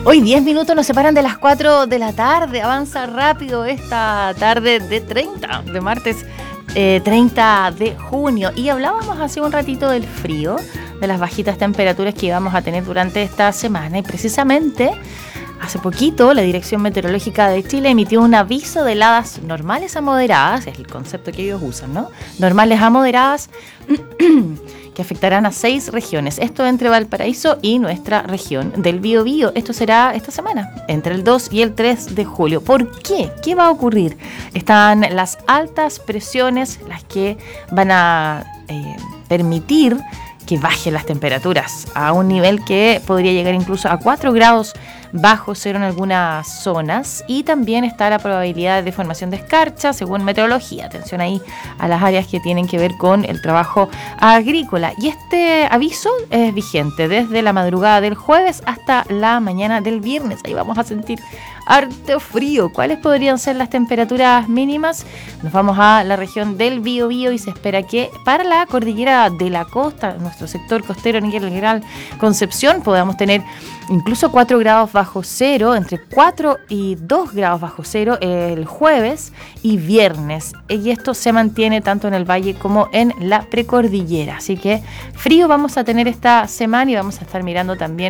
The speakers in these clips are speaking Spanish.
Hoy 10 minutos nos separan de las 4 de la tarde. Avanza rápido esta tarde de martes 30 de junio. Y hablábamos hace un ratito del frío, de las bajitas temperaturas que íbamos a tener durante esta semana. Y precisamente hace poquito la Dirección Meteorológica de Chile emitió un aviso de heladas normales a moderadas, es el concepto que ellos usan, ¿no? Normales a moderadas, que afectarán a 6 regiones. Esto entre Valparaíso y nuestra región del Biobío. Esto será esta semana, entre el 2 y el 3 de julio. ¿Por qué? ¿Qué va a ocurrir? Están las altas presiones las que van a permitir que bajen las temperaturas a un nivel que podría llegar incluso a 4 grados bajo cero en algunas zonas, y también está la probabilidad de formación de escarcha según meteorología. Atención ahí a las áreas que tienen que ver con el trabajo agrícola. Y este aviso es vigente desde la madrugada del jueves hasta la mañana del viernes. Ahí vamos a sentir harto frío. ¿Cuáles podrían ser las temperaturas mínimas? Nos vamos a la región del Biobío y se espera que para la cordillera de la costa, nuestro sector costero en el Gran Concepción, podamos tener incluso 4 grados bajo cero, entre 4 y 2 grados bajo cero el jueves y viernes. Y esto se mantiene tanto en el valle como en la precordillera. Así que frío vamos a tener esta semana y vamos a estar mirando también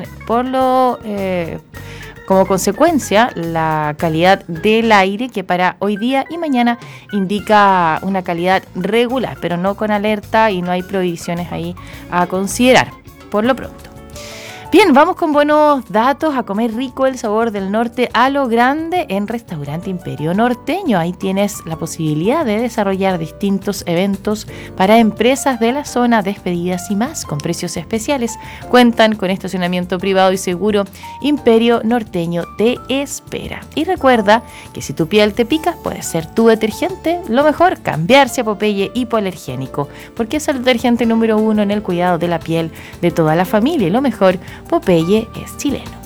como consecuencia la calidad del aire, que para hoy día y mañana indica una calidad regular, pero no con alerta, y no hay prohibiciones ahí a considerar por lo pronto. Bien, vamos con buenos datos, a comer rico el sabor del norte a lo grande en Restaurante Imperio Norteño. Ahí tienes la posibilidad de desarrollar distintos eventos para empresas de la zona, despedidas y más, con precios especiales. Cuentan con estacionamiento privado y seguro. Imperio Norteño te espera. Y recuerda que si tu piel te pica, puede ser tu detergente. Lo mejor, cambiarse a Popeye Hipoalergénico, porque es el detergente número 1 en el cuidado de la piel de toda la familia. Y lo mejor, Popeye es chileno.